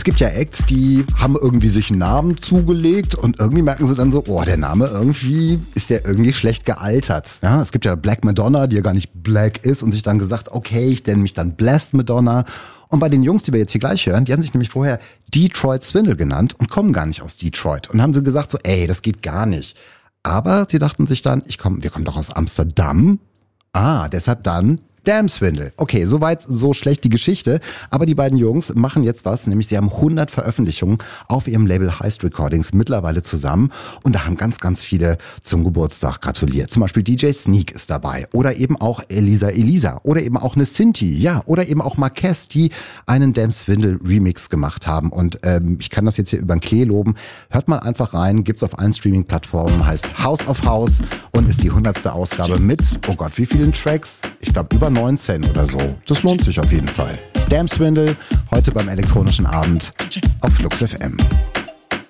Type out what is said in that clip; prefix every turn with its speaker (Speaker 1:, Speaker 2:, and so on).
Speaker 1: Es gibt ja Acts, die haben irgendwie sich einen Namen zugelegt und irgendwie merken sie dann so, oh, der Name ist der irgendwie schlecht gealtert. Ja, es gibt ja Black Madonna, die ja gar nicht black ist und sich dann gesagt, okay, ich nenne mich dann Blessed Madonna. Und bei den Jungs, die wir jetzt hier gleich hören, die haben sich nämlich vorher Detroit Swindle genannt und kommen gar nicht aus Detroit. Und haben sie gesagt so, ey, das geht gar nicht. Aber sie dachten sich dann, wir kommen doch aus Amsterdam. Deshalb dann Damn Swindle. Okay, soweit, so schlecht die Geschichte. Aber die beiden Jungs machen jetzt was, nämlich sie haben 100 Veröffentlichungen auf ihrem Label Heist Recordings mittlerweile zusammen. Und da haben ganz, ganz viele zum Geburtstag gratuliert. Zum Beispiel DJ Sneak ist dabei. Oder eben auch Elisa. Oder eben auch eine Sinti. Ja, oder eben auch Marquez, die einen Damn Swindle Remix gemacht haben. Und ich kann das jetzt hier über den Klee loben. Hört mal einfach rein. Gibt's auf allen Streaming-Plattformen. Heißt House of House und ist die 100. Ausgabe mit, oh Gott, wie vielen Tracks? Ich glaube über 19 oder so. Das lohnt sich auf jeden Fall. Damn Swindle, heute beim elektronischen Abend auf Flux FM.